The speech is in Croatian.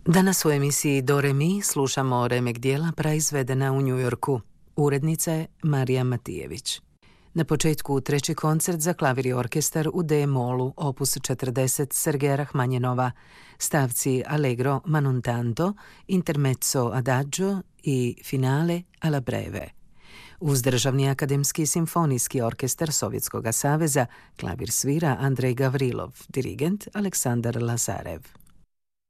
Danas u emisiji Do Re Mi slušamo remek dijela praizvedena u Njujorku. Urednica je Marija Matijević. Na početku treći koncert za klavir i orkestar u D-molu, opus 40 Sergeja Rahmanjinova, stavci Allegro ma non tanto, Intermezzo adagio i Finale alla breve. Uz Državni akademski simfonijski orkestar Sovjetskog saveza klavir svira Andrej Gavrilov, dirigent Aleksandar Lazarev.